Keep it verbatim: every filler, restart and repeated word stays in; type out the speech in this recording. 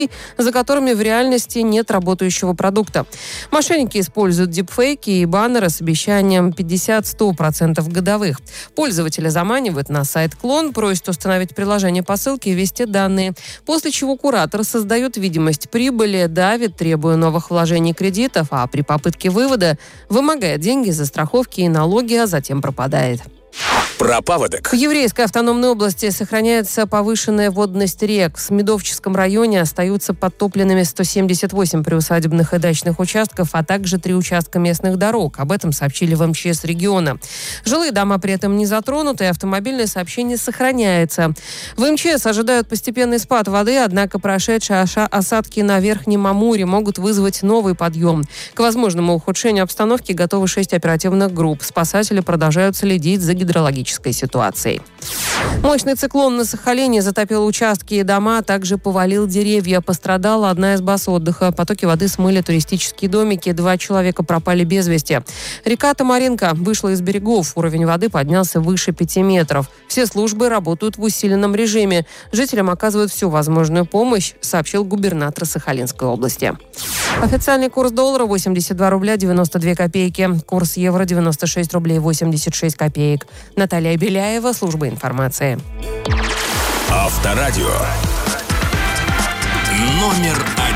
за которыми в реальности нет работающего продукта. Мошенники используют дипфейки и баннеры с обещанием пятьдесят-сто процентов годовых. Пользователи заманивают на сайт «Клон», просят установить приложение по ссылке и ввести данные. После чего куратор создает видимость прибыли, давит, требуя новых вложений кредитов, а при попытке вывода вымогает деньги за страховки и налоги, а затем пропадает. Про паводок. В Еврейской автономной области сохраняется повышенная водность рек. В Смедовческом районе остаются подтопленными сто семьдесят восемь приусадебных и дачных участков, а также три участка местных дорог. Об этом сообщили в эм че эс региона. Жилые дома при этом не затронуты, и автомобильное сообщение сохраняется. В эм че эс ожидают постепенный спад воды, однако прошедшие осадки на Верхнем Амуре могут вызвать новый подъем. К возможному ухудшению обстановки готовы шесть оперативных групп. Спасатели продолжают следить за гидрологической ситуацией. Мощный циклон на Сахалине затопил участки и дома, а также повалил деревья. Пострадала одна из баз отдыха. Потоки воды смыли туристические домики. Два человека пропали без вести. Река Тамаринка вышла из берегов. Уровень воды поднялся выше пяти метров. Все службы работают в усиленном режиме. Жителям оказывают всю возможную помощь, сообщил губернатор Сахалинской области. Официальный курс доллара восемьдесят два рубля девяносто две копейки. Курс евро девяносто шесть рублей восемьдесят шесть копеек. Наталья Беляева, служба информации. Авторадио. Номер один.